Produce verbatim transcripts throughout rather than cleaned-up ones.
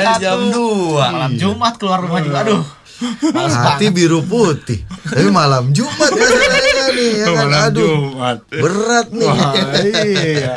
Mulai jam dua Malam Jumat keluar rumah juga, aduh. Hati biru putih. Tapi malam Jumat ya nih, ya kan? Malam Aduh, Jumat. berat nih. Wah, iya.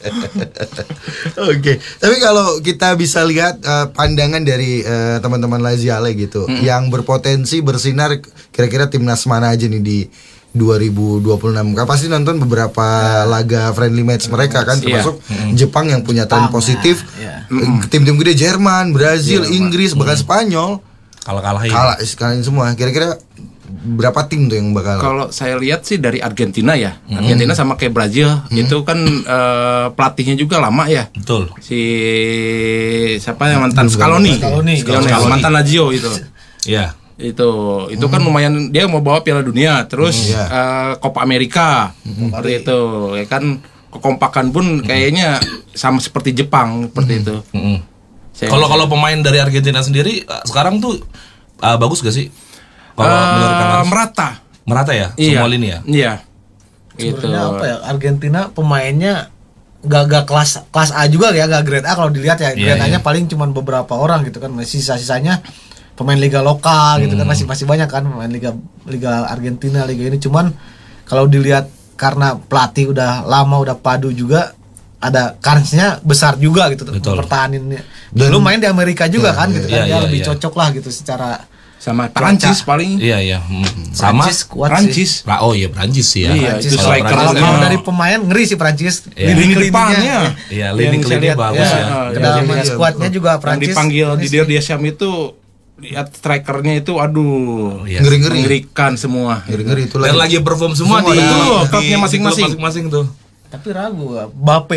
Oke, tapi kalau kita bisa lihat uh, pandangan dari uh, teman-teman Laziale gitu, mm-hmm. yang berpotensi bersinar, kira-kira timnas mana aja nih di dua ribu dua puluh enam? Kan pasti nonton beberapa yeah. laga friendly match mereka kan, termasuk yeah. mm-hmm. Jepang yang punya tren positif, yeah. mm-hmm. tim-tim gede Jerman, Brazil, yeah, Inggris, bahkan mm-hmm. Spanyol. Kalau kalahin. Kalah sekalian semua. Kira-kira berapa tim tuh yang bakal? Kalau saya lihat sih dari Argentina ya. Hmm. Argentina sama kayak Brazil, hmm. itu kan uh, pelatihnya juga lama ya. Betul. Si siapa yang mantan Scaloni. Scaloni. Scaloni. Scaloni. Mantan Lazio itu. Iya. Itu itu hmm. kan lumayan, dia mau bawa Piala Dunia, terus hmm, yeah. uh, Copa America. Hmm. Seperti itu. Ya kan kekompakan pun kayaknya sama seperti Jepang seperti hmm. itu. Hmm. Kalau kalau pemain dari Argentina sendiri sekarang tuh uh, bagus gak sih? Kalau uh, menurut merata, merata ya, iya. semua lini ya. Iya. Gitu. Apa ya? Argentina pemainnya gak, gak kelas kelas A juga ya, gak grade A kalau dilihat ya. Grade yeah, A-nya yeah. paling cuma beberapa orang gitu kan. Masih sisa-sisanya pemain liga lokal gitu hmm. kan, masih masih banyak kan pemain liga liga Argentina, liga ini. Cuman kalau dilihat karena pelatih udah lama, udah padu juga, ada kansnya besar juga gitu pertahaninnya. Dulu main di Amerika juga ya, kan, ya, gitu kan ya, dia ya, lebih ya. cocok lah gitu secara sama Prancis paling. Iya iya. Hmm. Sama Prancis kuat Prancis. sih. Oh iya Prancis sih ya. Iya, itu kalau kalau dari pemain ngeri sih Prancis. Ya. Lini depannya. Iya, lini kliniknya bagus ya. Kedalaman ya, skuadnya juga Prancis. Yang dipanggil di Dier itu lihat strikernya itu aduh ya, ngeri-ngeri, mengerikan semua. Ngeri-ngeri itu lagi. Dan lagi perform semua, semua di itu klubnya masing-masing. Masing-masing tuh. Tapi ragu Bape.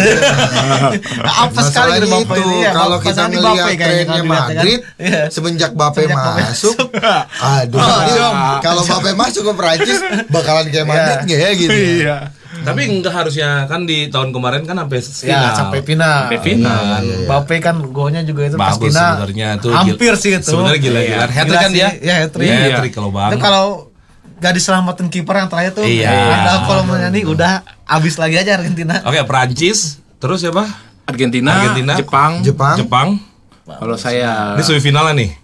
Apa sekali dari Bape ini ya, kalau kita ngelihat trennya Madrid kan? Semenjak Bape masuk, aduh, oh, kalau Bape masuk ke Prancis bakalan kayak Madrid nggak ya gitu. Iya. Tapi enggak harusnya kan di tahun kemarin kan sampai final. Ya, sampai final. Sampai final. Nah, iya, iya. Bape kan golnya juga itu pas bagus final. Sebenarnya tuh hampir sih itu. Sebenarnya gila-gila. Hat-trick kan dia? Ya, hat-trick. Ya, hat-trick kalau Bang. Itu kalau gak diselamatin kiper yang terakhir tuh, iya. Ada kalau menyanyi udah abis lagi aja Argentina. Oke, Prancis, terus siapa? Argentina, Argentina, Jepang, Jepang. Jepang. Kalau saya ini semifinalnya nih.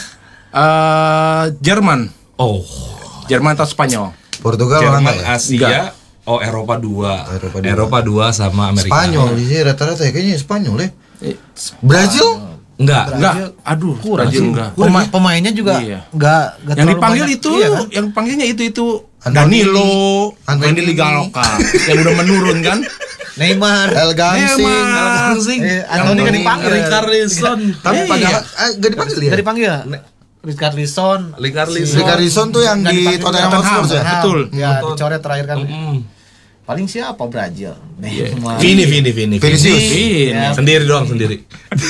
Uh, Jerman. Oh, Jerman atau Spanyol? Portugal, Jerman, ya? Asia. Enggak. Oh, Eropa dua. Eropa dua. Eropa dua sama Amerika. Spanyol di sini rata-rata ya kayaknya Spanyol ya. Brazil? Enggak, enggak. Aduh, kurang Brazil sih. enggak. Pema- pemainnya juga iya. enggak, enggak yang dipanggil banyak. itu, iya, kan? yang panggilnya itu itu Antoni, Danilo, main di liga lokal yang udah menurun kan. Neymar, El Gansing, El Gansing. Eh, Antoni kan dipanggil. Richarlison. Tapi iya. padahal enggak dipanggil ya? Enggak dipanggil. Richarlison, Richarlison. Richarlison tuh yang di Tottenham Hotspur ya? Betul. Ya, dicoret terakhir kan. Mm-hmm. Paling siapa Brazil? Neymar. Vini, Vini, Vini. Vinicius. Ya. Sendiri doang, sendiri.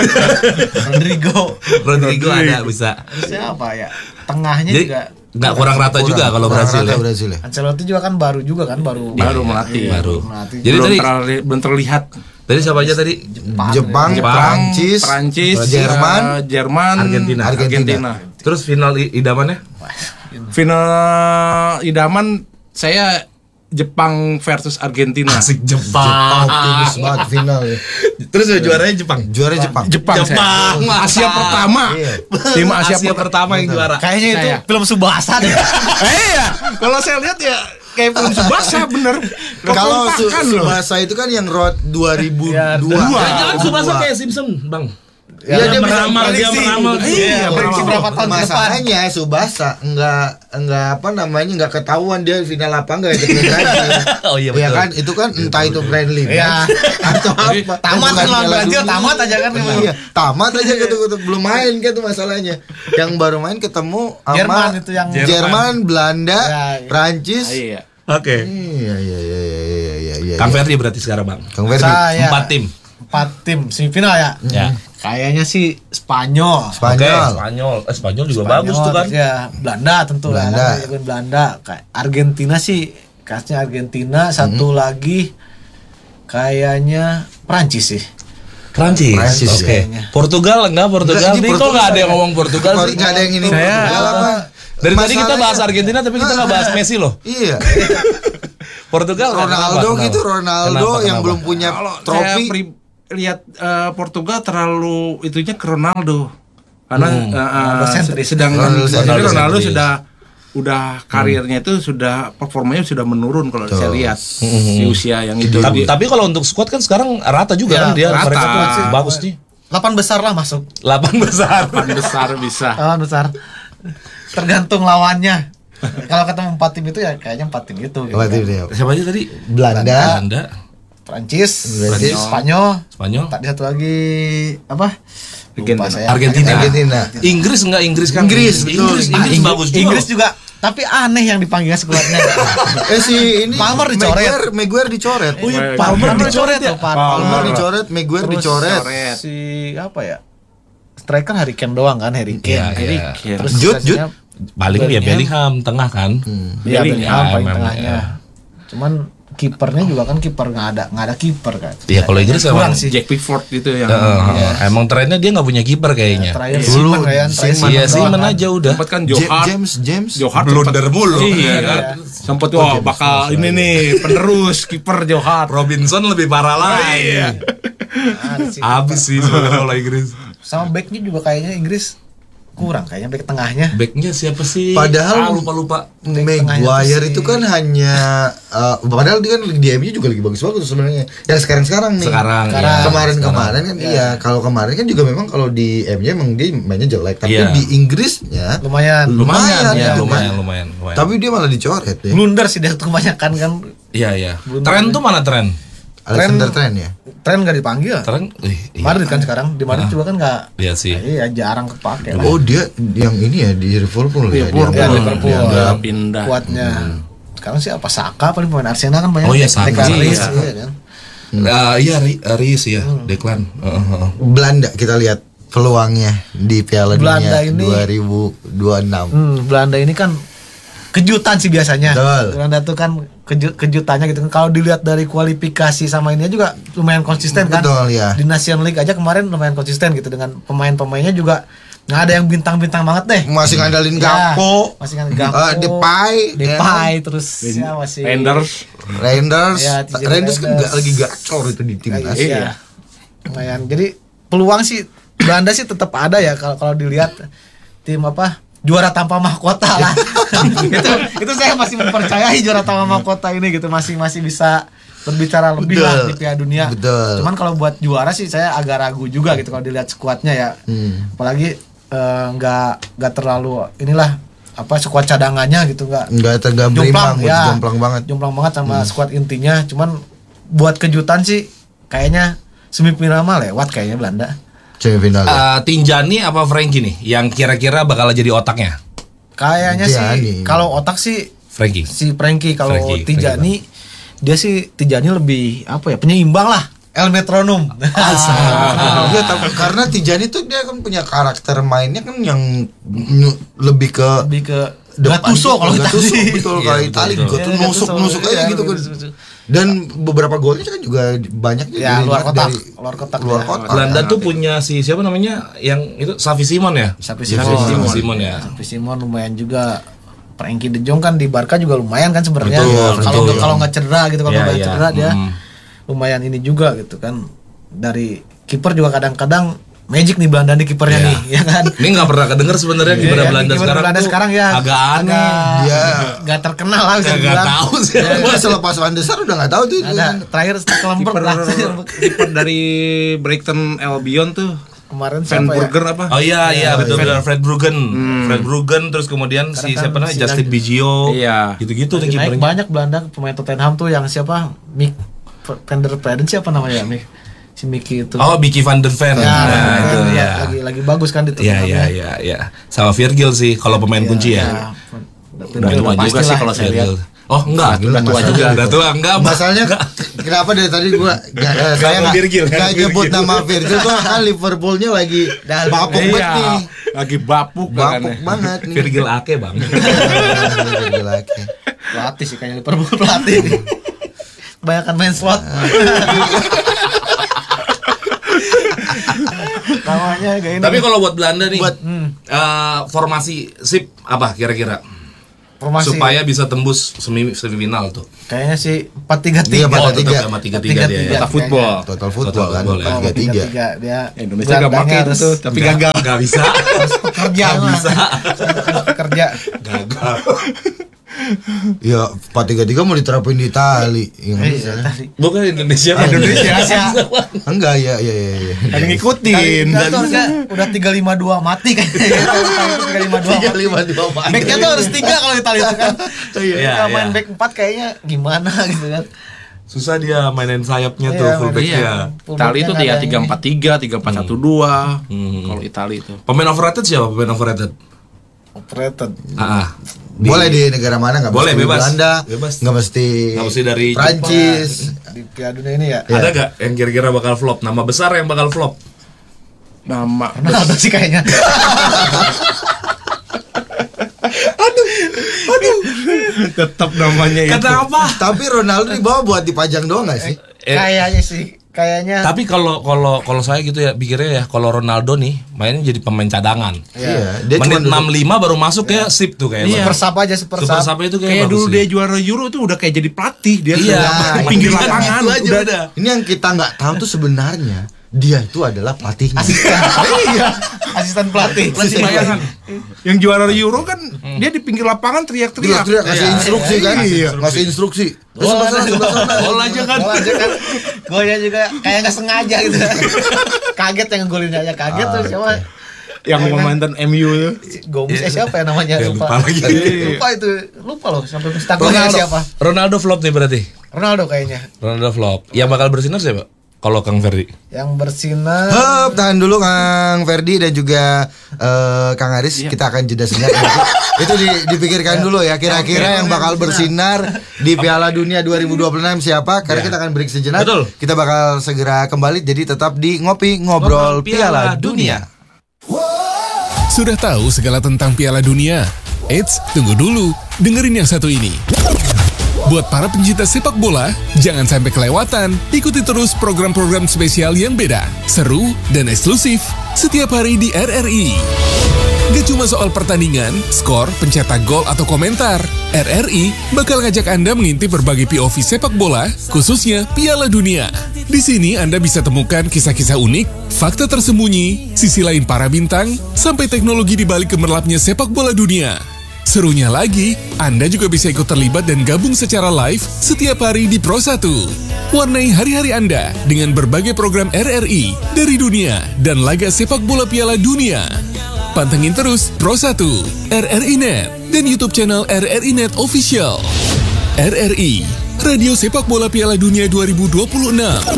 Rodrigo. Rodrigo ada bisa. Siapa ya? Tengahnya jadi, juga nggak kurang rata kurang, juga kalau Brazil ya. Brazil ya. Ancelotti juga kan baru juga kan baru baru melatih. Baru. melatih. Jadi belum tadi terli, belum terlihat. Tadi siapa aja tadi? Jepang, Jepang, Jepang Prancis, Prancis, Jerman, uh, Jerman, Argentina. Argentina. Argentina. Terus final idamannya? Final idaman saya Jepang versus Argentina. Asik Jepang. Optimis banget final ya. Terus juaranya Jepang. Juara Jepang. Jepang. Jepang. Saya. Asia pertama. Iya. Tim Asia, Asia pertama yang juara. Kayaknya itu saya. film Subasa deh. Iya. Kalau saya lihat ya kayak film Subasa bener. Kalau su- Subasa itu kan yang Road dua ribu dua. Ya, jangan Subasa kayak Simpson, Bang. Ya, ya, dia meramal, dia meramal. Iya, prediksi berapa tahun ke depan. Masalahnya Subasa enggak enggak apa namanya enggak ketahuan dia final apa enggak itu lagi. Oh iya betul. Ya kan itu kan entah itu friendly ya. atau apa. Tamat kan lawan Brazil, tamat aja kan. Iya, tamat aja gitu, gitu belum main kan itu masalahnya. Yang baru main ketemu sama Jerman itu yang Jerman, Belanda, ya, iya. Prancis. Iya. Oke. Iya iya iya iya iya iya. Kang Ferdi berarti sekarang, Bang. Kang Ferdi. Saya, empat tim. Empat tim semifinal ya. Ya. Kayaknya sih Spanyol. Spanyol. Okay, Spanyol. Eh, Spanyol juga Spanyol, bagus tuh kan. Ya, Belanda tentu Belanda. lah. Belanda. Kayak Argentina sih, kasnya Argentina. Satu mm-hmm. lagi kayaknya Prancis sih. Prancis. Prancis Oke. Okay. Portugal enggak Portugal. Ini kok enggak ada yang ngomong Portugal sih? Enggak ada yang ini. Saya Portugal apa? dari tadi kita bahas Argentina tapi kita enggak bahas Messi loh. Iya. Portugal Ronaldo kenapa? gitu Ronaldo Kenapa? yang Kenapa? belum punya Kalau trofi. saya pri- lihat uh, Portugal terlalu itunya ke Ronaldo. Karena Hmm. uh, uh, Ronaldo sentris. sedangkan Ronaldo Ronaldo, sentris. Ronaldo sudah udah karirnya itu sudah performanya sudah menurun kalau saya lihat di usia yang itu. Tapi, Dia- tapi kalau untuk squad kan sekarang rata juga Ya, kan dia rata. mereka tuh bagus nih. Delapan besar lah masuk. Delapan besar. Papan besar bisa. Delapan besar. Tergantung lawannya. Kalau ketemu empat tim itu ya kayaknya empat tim itu. Gitu Apa kan. itu dia? Siapa aja tadi? Belanda, Belanda, Prancis, Prancis. Spanyol, Spanyol, tadi satu lagi apa? Argentina. Lupa saya. Argentina. Argentina. Inggris enggak Inggris kan? Inggris, betul. Inggris, Ah, Inggris bagus juga. Inggris juga, tapi aneh yang dipanggil skuadnya. Eh si ini Palmer dicoret. Maguire, Maguire dicoret. Oh iya, Palmer Palmer dicoret dicoret ya. tuh, Pak. Palmer dicoret, Maguire Terus dicoret. Coret. Si apa ya? Striker Harry Kane doang kan, Harry Kane. Iya, Harry iya. Kane. Terus Jude, sisanya- Paling ya Bellingham tengah kan. Iya, Bellingham, Bellingham paling memang, tengahnya. Cuman kipernya juga kan kiper nggak ada nggak ada kiper kan. Iya, kalau Inggris kurang emang sih. Jack Pickford gitu yang Heeh, emang trennya dia nggak punya kiper kayaknya. Terakhir Dulu, Simon kan, terakhir Simon Iya, doang Simon kan. aja udah. sempat kan Ja- Johar James, James. Johar Blunder sempet- mulu. Iya, Iya. sempat wah bakal ini nih penerus kiper Johar. Robinson lebih parah lagi. Ada sih. Habis sih sebenarnya kalau Inggris. Sama backnya juga kayaknya Inggris kurang kayaknya back tengahnya. Backnya siapa sih? Padahal ah, lupa lupa. Maguire Tengahnya itu tuh kan hanya uh, padahal dia kan di M U juga lagi bagus-bagus sebenarnya. Yang sekarang-sekarang nih. Sekarang, Sekarang. ya. Kemarin-kemarin kan Iya. iya, kalau kemarin kan juga memang kalau di M U emang dia mainnya jelek, tapi Iya. di Inggrisnya Lumayan. Lumayan, Lumayan, ya, ya, lumayan, kan? lumayan, lumayan. Tapi dia malah dicoret ya. Blunder sih dia kebanyakan kan. Iya, iya. Blunder. Tren tuh mana tren? Alexander Trent ya. Tren nggak dipanggil. Tren, ih, iya. Madrid kan sekarang di Madrid juga kan nggak. Iya sih. Iya jarang kepake lah. Oh dia yang ini ya di Liverpool ya. Liverpool, Dia- Ya, Liverpool. Udah pindah. Kuatnya. Sekarang sih apa Saka paling pemain Arsenal kan banyak. Oh iya, Declan Saka. Rice, Iya. iya kan. Ah, iya, Ri- Rice ya, Declan. Heeh, heeh. Belanda kita lihat peluangnya di Piala Belanda Dunia ini- dua ribu dua puluh enam. Hmm, Belanda ini kan kejutan sih biasanya. Betul. Belanda tuh kan keju- kejutannya gitu kan. Kalau dilihat dari kualifikasi sama ini juga lumayan konsisten kan. Betul, ya. Di Nation League aja kemarin lumayan konsisten gitu dengan pemain-pemainnya juga nggak ada yang bintang-bintang banget deh. Masih ngandalin Ya, Gakpo, masih kan Gakpo, eh, Depay, Depay terus ya masih Renders. Reinders, Ya, Tijel Reinders kan Reinders. nggak lagi gacor itu di timnas. Iya. Lumayan. Jadi peluang sih Belanda sih tetap ada ya kalau kalau dilihat tim apa juara tanpa mahkota lah. itu itu saya masih mempercayai juara tanpa mahkota ini gitu masih masih bisa berbicara lebih Betul. lah di Piala Dunia. Betul. Cuman kalau buat juara sih saya agak ragu juga gitu kalau dilihat skuadnya ya. Hmm. Apalagi eh, nggak nggak terlalu inilah apa skuad cadangannya gitu nggak Nggak tegak berimbang, ya. jomplang banget. Jomplang banget sama skuad intinya. Cuman buat kejutan sih kayaknya semifinal mah lewat kayaknya Belanda. Semifinal. ya. Eh, Tinjani apa Frankie nih yang kira-kira bakal jadi otaknya? Kayaknya sih Tijani. kalau otak sih Frankie. si Frankie, kalau Frankie, Tijani dia sih Tijani lebih apa ya penyeimbang lah, El Metronom. Ah, iya, tapi karena Tijani tuh dia kan punya karakter mainnya kan yang nyu- lebih ke lebih ke depan. Gattuso kalau Gattuso, Itali. betul Iya, kalau betul, Itali betul. juga tuh Iya, nusuk Gattuso, nusuk aja iya, gitu kan. betul, betul. Dan beberapa golnya kan juga banyak Ya, dari- luar kotak, dari luar kotak luar ya. kotak. Belanda tuh punya si siapa namanya yang itu Xavi Simon ya? Xavi Xavi Simon. Simon, Simon ya. Tapi Simon lumayan juga. Frankie De Jong kan di Barca juga lumayan kan sebenarnya. Betul, Kalau betul. nggak kalau nggak cedera gitu, kalau Iya, nggak iya. cedera dia Mm. lumayan ini juga gitu kan. Dari kiper juga kadang-kadang magic nih Belanda nih kipernya Iya. nih, ya kan. Ini nggak pernah kedenger sebenarnya kiper Iya, Belanda kiper sekarang. Belanda tuh sekarang ya agak aneh. agak Dia nggak terkenal lah bisa Nggak dibilang. tahu sih. Wah, selepas Van der Sar udah nggak tahu tuh. Ada terakhir Stekelenburg Kiper lah kiper dari Brighton Albion tuh kemarin Van siapa ya? Burger apa? Oh iya iya betul betul Fred Bruggen. Hmm. Fred Bruggen terus kemudian si Karena siapa kan namanya si Justin lagi- Biggio. Iya. Gitu-gitu tuh Lagi naik kipernya. banyak Belanda pemain Tottenham tuh yang siapa Mick Van der Preden siapa namanya Mick si Mickey itu. Oh, Mickey van der Ven. Ya, Nah, kan, itu ya, ya. lagi lagi bagus kan di Iya Tottenham iya ya. iya iya. Sama Virgil sih kalau pemain kunci ya. Udah tua juga sih kalau saya lihat. Virgil. Oh enggak, Udah tua juga. Udah tua enggak. Masalahnya kenapa dari tadi gua gak, eh, saya nggak Virgil, nggak kan nyebut Virgil. nama Virgil tuh kan Liverpoolnya lagi bapuk banget Iya, nih. lagi bapuk Bapuk kan. banget nih. Virgil Ake, Bang. Virgil Ake. Pelatih sih kayaknya Liverpool pelatih nih. Kebanyakan main slot. Namanya kayak ini. Tapi kalau buat Belanda nih, Buat- eh, formasi sip apa kira-kira? Formasi supaya bisa tembus semi semifinal tuh. kayaknya sih empat tiga Dia tiga. empat Oh, tiga. tetap sama tiga tiga dia. ya. Total football. Total football Total kan football, ya. empat tiga tiga. Dia Indonesia gak gelandangnya pakai harus itu, tapi Nggak- gagal. nggak bisa. kerja bisa. Harus kerja. Gagal. Ya empat tiga tiga mau diterapin di Itali. Ya, nggak bisa. Iya, tadi. Bukan Indonesia. Indonesia. Enggak ya ya ya. ya. Ada ngikutin. Kali tuh harusnya udah tiga lima dua mati kayaknya. tiga lima dua tiga lima dua mati. Backnya tuh harus tiga kalau Italia itu kan. Iya, Kalau main iya. back empat kayaknya gimana gitu kan. Susah dia mainin sayapnya tuh Iya, fullback mainin- ya. Itali itu dia tiga empat tiga, tiga empat satu dua. Hmm. Kalau Itali itu. Pemain overrated siapa? Pemain overrated? Operated. Ah, ah. Di- Boleh di negara mana nggak Boleh, mesti bebas. Belanda, Bebas. nggak mesti Nggak mesti dari Prancis. Di Piala Dunia ini ya. Iya. Ada gak yang kira-kira bakal flop? Nama besar yang bakal flop? Nama Ronaldo sih kayaknya. tetap namanya itu. Kenapa? Tapi Ronaldo dibawa buat dipajang doang nggak sih? Eh, Kayaknya sih, kayaknya. Tapi kalau kalau kalau saya gitu ya pikirnya ya kalau Ronaldo nih mainnya jadi pemain cadangan. Iya, dia Menit cuma enam puluh lima baru masuk ya sip tuh kayaknya. Super sub aja super Super sub. sub itu kayak, Kayak bagus dulu sih. dia juara Euro tuh udah kayak jadi pelatih dia Iya, tuh. Nah, pinggir itu lapangan itu aja udah. udah. Ini yang kita nggak tahu tuh sebenarnya dia itu adalah pelatihnya. Asisten. Iya, asisten pelatih. Pelatih bayangan. Yang juara Euro kan dia di pinggir lapangan teriak-teriak. Teriak-teriak ngasih Iya, instruksi iya, kan? iya. Ngasih instruksi. Gol Sebelah sana, sebelah sana. Gol aja kan. Gol aja kan. Golnya juga kayak nggak sengaja gitu. Kaget yang ngegolin aja kaget tuh siapa? Yang mantan M U tuh. Gomis eh siapa ya namanya Ya, lupa. lupa lagi. Lupa itu. Lupa loh sampai Instagramnya Ronaldo, siapa? Ronaldo flop nih berarti. Ronaldo kayaknya. Ronaldo flop. Yang bakal bersinar siapa? Kalau Kang Ferdi. Yang bersinar. Hup, tahan dulu Kang Ferdi dan juga eh, Kang Aris. Kita akan jeda sejenak. Nanti. Itu di- dipikirkan dulu ya. Kira-kira yang bakal bersinar di Piala Dunia dua ribu dua puluh enam siapa? Karena kita akan break sejenak. Betul. Kita bakal segera kembali. Jadi tetap di Ngopi Ngobrol Piala Dunia. Sudah tahu segala tentang Piala Dunia? Eits, tunggu dulu. Dengerin yang satu ini. Buat para pencinta sepak bola, jangan sampai kelewatan. Ikuti terus program-program spesial yang beda, seru, dan eksklusif setiap hari di R R I. Gak cuma soal pertandingan, skor, pencetak gol, atau komentar. R R I bakal ngajak Anda mengintip berbagai P O V sepak bola, khususnya Piala Dunia. Di sini Anda bisa temukan kisah-kisah unik, fakta tersembunyi, sisi lain para bintang, sampai teknologi di balik gemerlapnya sepak bola dunia. Serunya lagi, Anda juga bisa ikut terlibat dan gabung secara live setiap hari di Pro satu. Warnai hari-hari Anda dengan berbagai program R R I dari dunia dan laga sepak bola Piala Dunia. Pantengin terus Pro satu, R R I Net, dan YouTube channel R R I Net Official. R R I, Radio Sepak Bola Piala Dunia dua ribu dua puluh enam.